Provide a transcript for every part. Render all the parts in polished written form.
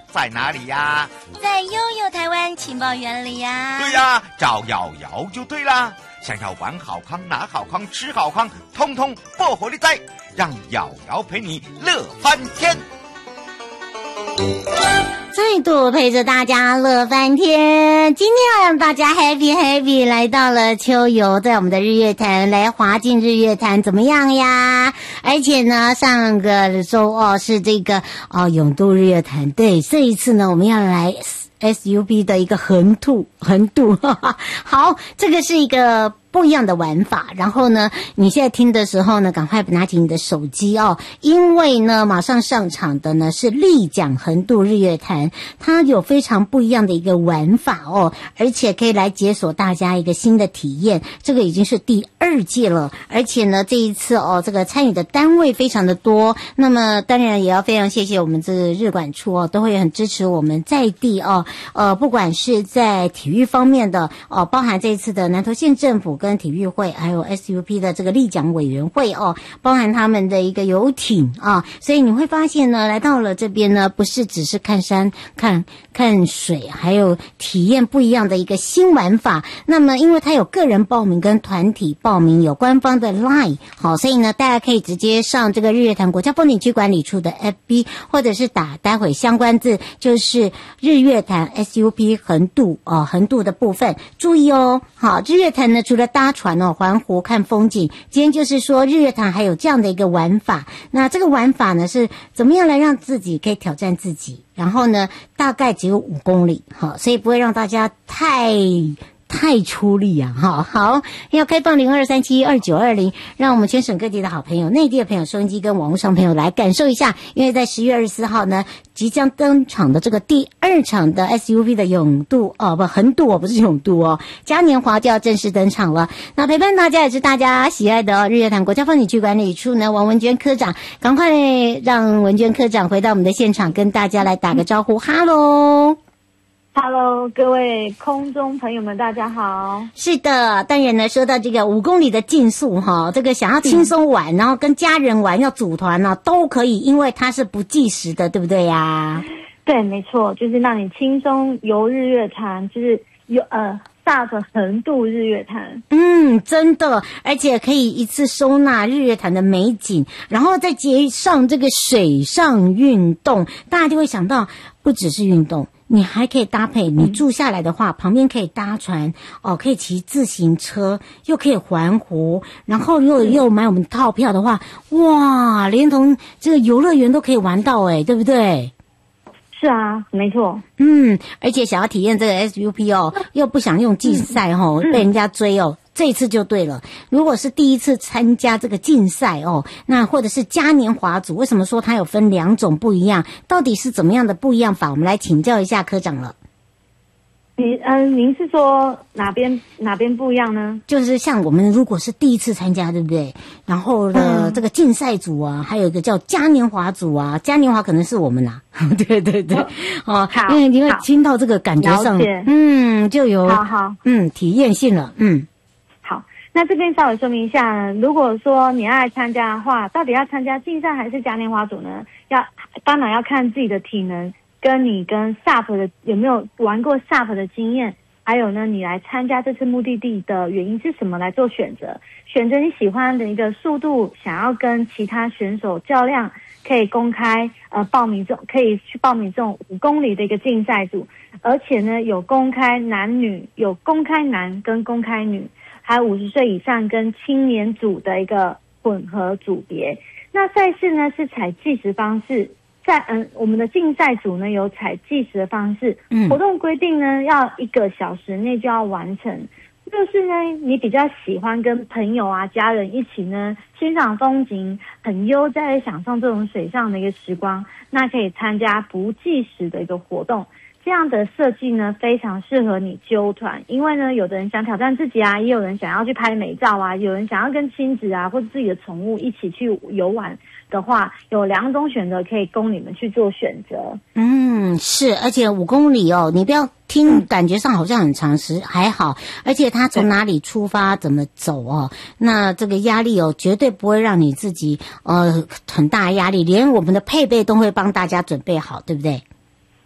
在哪里呀？ 在悠悠台湾情报园里呀。 对呀，找瑶瑶就对啦。想要玩好康、拿好康、吃好康，通通不火力在，让瑶瑶陪你乐翻天。 再度陪着大家乐翻天，今天要让大家 happy 来到了秋游，在我们的日月潭来滑进日月潭怎么样呀？而且呢，上个周是这个泳渡日月潭，对，这一次呢我们要来 SUP 的一个横渡，好，这个是一个不一样的玩法。然后呢，你现在听的时候呢，赶快拿起你的手机因为呢，马上上场的呢是立桨横渡日月潭，它有非常不一样的一个玩法而且可以来解锁大家一个新的体验。这个已经是第2届了，而且呢，这一次这个参与的单位非常的多。那么当然也要非常谢谢我们这个日管处都会很支持我们在地不管是在体育方面的包含这一次的南投县政府跟体育会，还有 SUP 的这个立桨委员会包含他们的一个游艇所以你会发现呢，来到了这边呢，不是只是看山看水，还有体验不一样的一个新玩法。那么因为它有个人报名跟团体报名，有官方的 LINE 所以呢，大家可以直接上这个日月潭国家风景区管理处的 FB， 或者是打待会相关字，就是日月潭 SUP 横渡的部分。注意好，日月潭呢除了搭船环湖看风景，今天就是说日月潭还有这样的一个玩法。那这个玩法呢是怎么样来让自己可以挑战自己，然后呢大概只有5公里所以不会让大家太出力好，要开放02372920，让我们全省各地的好朋友、内地的朋友、收音机跟网络上朋友来感受一下。因为在10月24号呢，即将登场的这个第2场的 SUP 的泳渡横渡不是泳渡嘉年华就要正式登场了。那陪伴大家也是大家喜爱的日月潭国家风景区管理处呢，王文娟科长，赶快让文娟科长回到我们的现场，跟大家来打个招呼。 Hello， 各位空中朋友们，大家好。 是的，当然呢，说到这个5公里的竞速这个想要轻松玩，然后跟家人玩，要组团都可以，因为它是不计时的，对不对呀？ 对，没错，就是让你轻松游日月潭，就是SUP 横渡日月潭。 真的，而且可以一次收纳日月潭的美景，然后再接上这个水上运动，大家就会想到不只是运动，你还可以搭配，你住下来的话，旁边可以搭船可以骑自行车，又可以环湖，然后又买我们套票的话，哇，连同这个游乐园都可以玩到对不对？ 是啊，没错。 而且想要体验这个 SUP 又不想用竞赛被人家追这一次就对了。如果是第一次参加这个竞赛那或者是嘉年华组，为什么说它有分2种不一样？到底是怎么样的不一样法？我们来请教一下科长了。 您是说哪边不一样呢？就是像我们如果是第一次参加，对不对？然后呢，这个竞赛组还有一个叫嘉年华组嘉年华可能是我们对因为听到这个感觉上，就有好体验性了， 好，那这边稍微说明一下，如果说你要来参加的话，到底要参加竞赛还是嘉年华组呢？当然要看自己的体能。跟你跟 SUP 的有没有玩过 SUP 的经验，还有呢，你来参加这次目的地的原因是什么来做选择？选择你喜欢的一个速度，想要跟其他选手较量，可以公开可以去报名这种5公里的一个竞赛组，而且呢有公开男女，有公开男跟公开女，还有50岁以上跟青年组的一个混合组别。那赛事呢是采计时方式。我们的竞赛组呢有采计时的方式，活动规定呢要1个小时内就要完成。就是呢，你比较喜欢跟朋友家人一起呢欣赏风景，很悠哉的享受这种水上的一个时光，那可以参加不计时的一个活动。这样的设计呢非常适合你揪团，因为呢有的人想挑战自己也有人想要去拍美照有人想要跟亲子或者自己的宠物一起去游玩的话，有2种选择可以供你们去做选择。 是，而且5公里你不要听感觉上好像很长时，还好，而且它从哪里出发怎么走那这个压力绝对不会让你自己很大压力，连我们的配备都会帮大家准备好，对不对？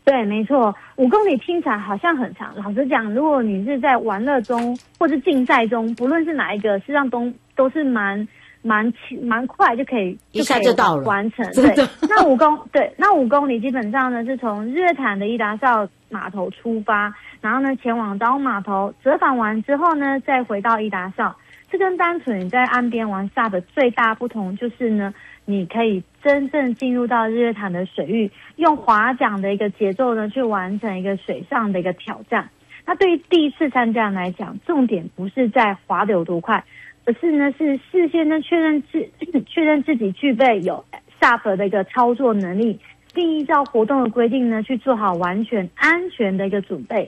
对，没错，5公里听起来好像很长。老实讲，如果你是在玩乐中或是竞赛中，不论是哪一个，实际上都是蛮快就可以一下就到了完成。 真的。 那5公里基本上呢是从日月潭的伊达邵码头出发，然后呢前往岛码头折返完之后呢，再回到伊达邵。这跟单纯你在岸边玩 SUP 最大不同就是呢，你可以真正进入到日月潭的水域，用划桨的一个节奏呢，去完成一个水上的一个挑战。那对于第一次参加人来讲，重点不是在划得有多快，而是呢是事先呢确认自己具备有 SUP 的一个操作能力，并依照活动的规定呢，去做好完全安全的一个准备。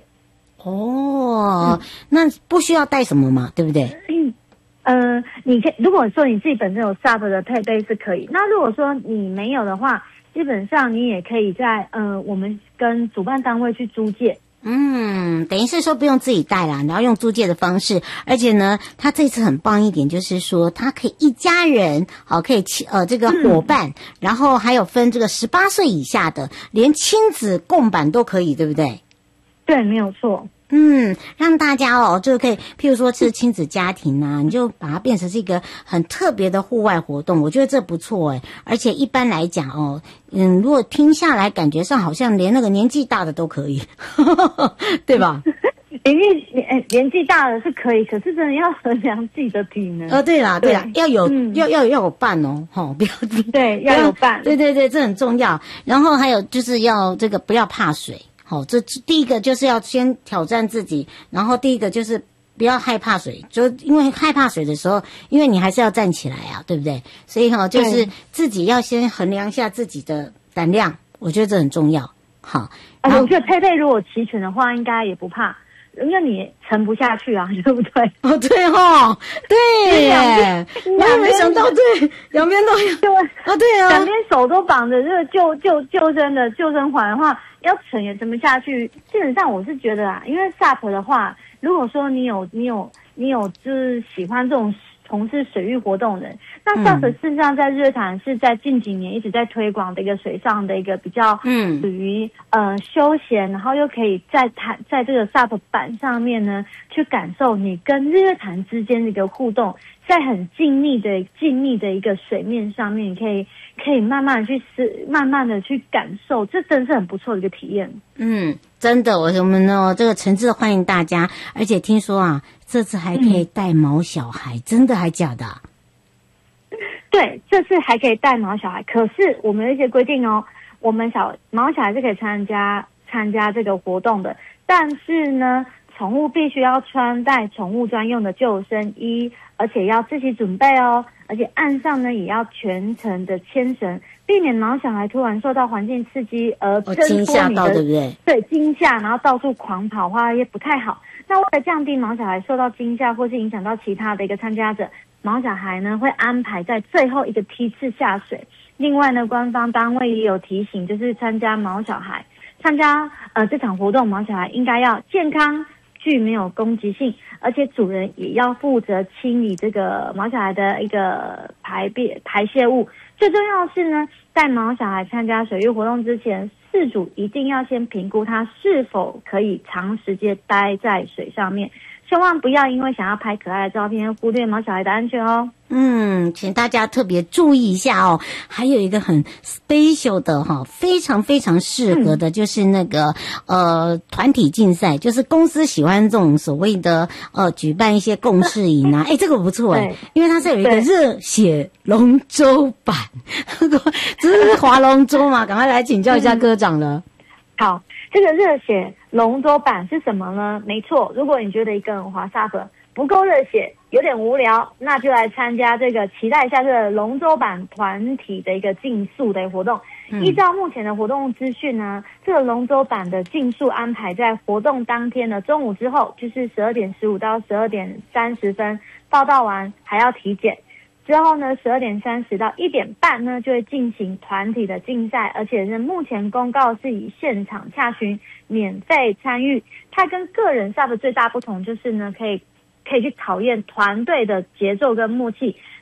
那不需要带什么嘛，对不对？ 你可以，如果说你自己本身有 SUP 的配备是可以。那如果说你没有的话，基本上你也可以在我们跟主办单位去租借。 等于是说不用自己带啦，然后用租借的方式，而且呢，他这次很棒一点，就是说他可以一家人，可以这个伙伴，然后还有分这个18岁以下的，连亲子共版都可以，对不对？ 对，没有错。 让大家就可以，譬如说是亲子家庭啊，你就把它变成是一个很特别的户外活动，我觉得这不错而且一般来讲如果听下来感觉上好像连那个年纪大的都可以，对吧？ 年纪大的是可以，可是真的要衡量自己的体能。 对啦，要有伴不要对，要有伴。 对，这很重要。然后还有就是要这个不要怕水。这第一个就是要先挑战自己，然后第一个就是不要害怕水，就因为害怕水的时候，因为你还是要站起来啊，对不对？所以就是自己要先衡量一下自己的胆量，我觉得这很重要。好， 我觉得配备如果齐全的话，应该也不怕，因为你沉不下去啊，对不对？ 对对耶，我也没想到，对，两边都有。对啊， 两边手都绑着这个救生环的话，要沉也沉不下去。基本上我是觉得因为 SUP 的话，如果说你有就是喜欢这种从事水域活动的人，那 SUP 事实上在日月潭是在近几年一直在推广的一个水上的一个比较属于休闲，然后又可以在这个 SUP 板上面呢去感受你跟日月潭之间的一个互动，在很静谧的一个水面上面，你可以慢慢的去感受，这真是很不错的一个体验。 真的，我们这个诚挚欢迎大家，而且听说这次还可以带毛小孩，真的还假的？ 对，这次还可以带毛小孩，可是我们有一些规定我们毛小孩是可以参加这个活动的，但是呢，宠物必须要穿戴宠物专用的救生衣，而且要自己准备而且岸上呢也要全程的牵绳，避免毛小孩突然受到环境刺激而惊吓到，对不对？ 对，惊吓然后到处狂跑的话也不太好。那为了降低毛小孩受到惊吓或是影响到其他的一个参加者，毛小孩呢会安排在最后一个梯次下水。另外呢，官方单位也有提醒，就是参加这场活动，毛小孩应该要健康，具没有攻击性，而且主人也要负责清理这个毛小孩的一个排泄物。最重要的是呢，带毛小孩参加水域活动之前，饲主一定要先评估他是否可以长时间待在水上面，千万不要因为想要拍可爱的照片忽略毛小孩的安全请大家特别注意一下还有一个很 special 的非常非常适合的，就是那个团体竞赛，就是公司喜欢这种所谓的举办一些共识营这个不错因为它是有一个热血龙舟版，这是划龙舟嘛？赶快来请教一下科长了。 好，这个热血龙舟版是什么呢？没错，如果你觉得一个人滑 SUP 不够热血，有点无聊，那就来参加这个，期待一下这个龙舟版团体的一个竞速的活动。依照目前的活动资讯呢，这个龙舟版的竞速安排在活动当天的中午之后，就是12点15到12点30分报到完还要体检。之后呢，12点30到1点半呢就会进行团体的竞赛，而且是目前公告是以现场洽询免费参与。它跟个人 SUP 最大不同就是呢，可以去考验团队的节奏跟默契，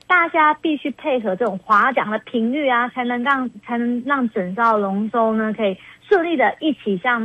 大家必须配合这种划桨的频率啊，才能让整艘龙舟呢可以顺利的一起向